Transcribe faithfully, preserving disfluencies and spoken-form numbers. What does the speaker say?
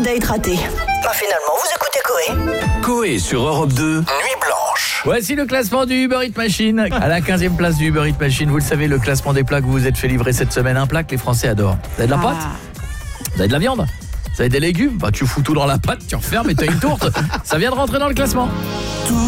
date raté. Bah finalement, vous écoutez Coé. Coé sur Europe deux, Nuit Blanche. Voici le classement du Uber Eats Machine. À la quinzième place du Uber Eats Machine, vous le savez, le classement des plats que vous vous êtes fait livrer cette semaine. Un plat que les Français adorent. Vous avez de la pâte ? Vous avez de la viande ? Vous avez des légumes ? Bah tu fous tout dans la pâte, tu refermes et t'as une tourte. Ça vient de rentrer dans le classement.